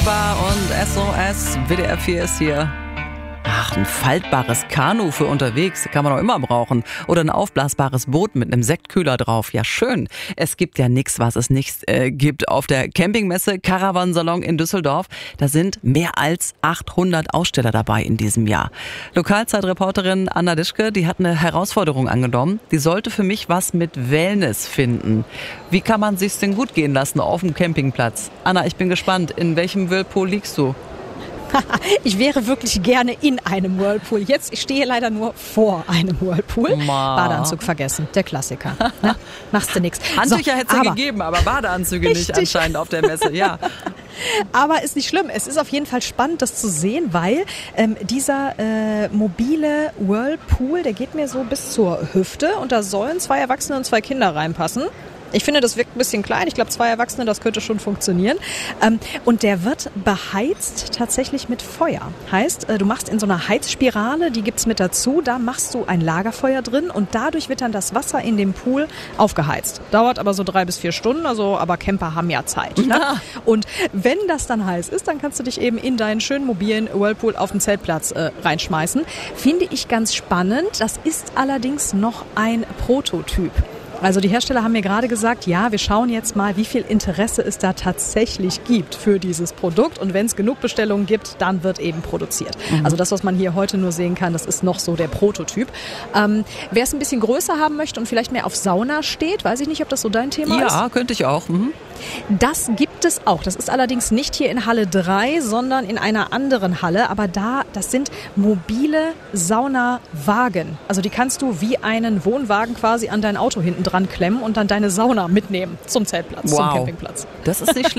Und SOS, WDR 4 ist hier. Ach, ein faltbares Kanu für unterwegs, kann man auch immer brauchen. Oder ein aufblasbares Boot mit einem Sektkühler drauf. Ja, schön. Es gibt ja nichts, was es nicht gibt. Auf der Campingmesse Caravansalon in Düsseldorf, da sind mehr als 800 Aussteller dabei in diesem Jahr. Lokalzeitreporterin Anna Dischke, die hat eine Herausforderung angenommen. Die sollte für mich was mit Wellness finden. Wie kann man sich's denn gut gehen lassen auf dem Campingplatz? Anna, ich bin gespannt. In welchem Whirlpool liegst du? Ich wäre wirklich gerne in einem Whirlpool. Ich stehe leider nur vor einem Whirlpool. Badeanzug vergessen, der Klassiker. Ne? Machst du nichts. Handtücher hätte es ja gegeben, aber Badeanzüge nicht anscheinend auf der Messe. Ja. Aber ist nicht schlimm. Es ist auf jeden Fall spannend, das zu sehen, weil dieser mobile Whirlpool, der geht mir so bis zur Hüfte und da sollen 2 Erwachsene und 2 Kinder reinpassen. Ich finde, das wirkt ein bisschen klein. Ich glaube, 2 Erwachsene, das könnte schon funktionieren. Und der wird beheizt tatsächlich mit Feuer. Heißt, du machst in so einer Heizspirale, die gibt's mit dazu, da machst du ein Lagerfeuer drin und dadurch wird dann das Wasser in dem Pool aufgeheizt. Dauert aber so 3 bis 4 Stunden, aber Camper haben ja Zeit. Ne? Und wenn das dann heiß ist, dann kannst du dich eben in deinen schönen mobilen Whirlpool auf den Zeltplatz reinschmeißen. Finde ich ganz spannend. Das ist allerdings noch ein Prototyp. Also die Hersteller haben mir gerade gesagt, ja, wir schauen jetzt mal, wie viel Interesse es da tatsächlich gibt für dieses Produkt. Und wenn es genug Bestellungen gibt, dann wird eben produziert. Also das, was man hier heute nur sehen kann, das ist noch so der Prototyp. Wer es ein bisschen größer haben möchte und vielleicht mehr auf Sauna steht, weiß ich nicht, ob das so dein Thema ist. Ja, könnte ich auch. Das gibt es auch. Das ist allerdings nicht hier in Halle 3, sondern in einer anderen Halle. Aber das sind mobile Saunawagen. Also die kannst du wie einen Wohnwagen quasi an dein Auto hinten dran klemmen und dann deine Sauna mitnehmen zum Zeltplatz, zum Campingplatz. Das ist nicht schlecht.